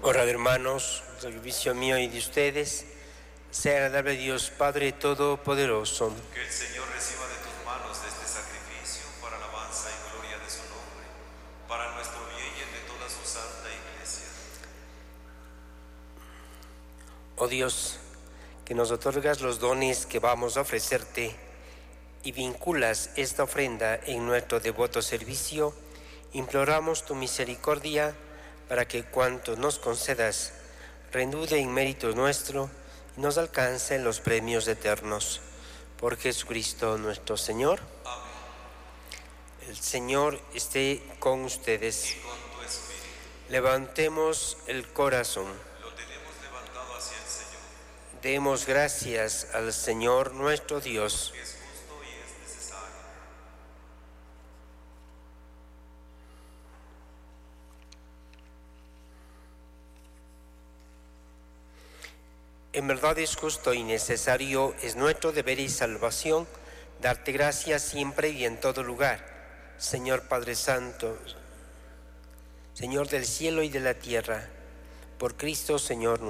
Orad, hermanos, el sacrificio mío y de ustedes sea agradable a Dios Padre Todopoderoso. Que el Señor reciba de tus manos este sacrificio para alabanza y gloria de su nombre, para nuestro bien y el de toda su santa Iglesia. Oh Dios, que nos otorgas los dones que vamos a ofrecerte y vinculas esta ofrenda en nuestro devoto servicio, imploramos tu misericordia para que cuanto nos concedas reanude en mérito nuestro y nos alcance los premios eternos. Por Jesucristo nuestro Señor. Amén. El Señor esté con ustedes. Y con tu espíritu. Levantemos el corazón. Lo tenemos levantado hacia el Señor. Demos gracias al Señor nuestro Dios. Es justo y es necesario. En verdad es justo y necesario, es nuestro deber y salvación, darte gracias siempre y en todo lugar, Señor Padre Santo, Señor del cielo y de la tierra, por Cristo Señor nuestro.